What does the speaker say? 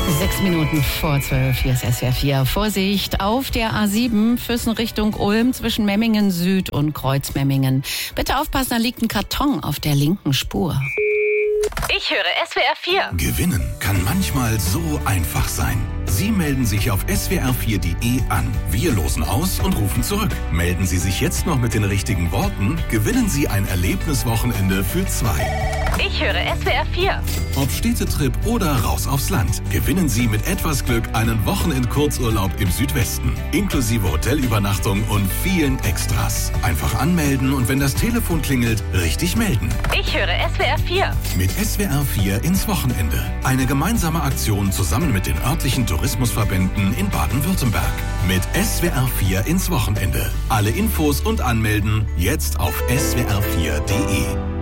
6 Minuten vor 12, hier ist SWR 4. Vorsicht auf der A7, Füssen Richtung Ulm zwischen Memmingen Süd und Kreuzmemmingen. Bitte aufpassen, da liegt ein Karton auf der linken Spur. Ich höre SWR 4. Gewinnen kann manchmal so einfach sein. Sie melden sich auf swr4.de an. Wir losen aus und rufen zurück. Melden Sie sich jetzt noch mit den richtigen Worten, gewinnen Sie ein Erlebniswochenende für 2. Ich höre SWR 4. Ob Städtetrip oder raus aufs Land, gewinnen Sie mit etwas Glück einen Wochenend-Kurzurlaub im Südwesten. Inklusive Hotelübernachtung und vielen Extras. Einfach anmelden und wenn das Telefon klingelt, richtig melden. Ich höre SWR 4. Mit SWR 4 ins Wochenende. Eine gemeinsame Aktion zusammen mit den örtlichen Tourismusverbänden in Baden-Württemberg. Mit SWR 4 ins Wochenende. Alle Infos und Anmelden jetzt auf swr4.de.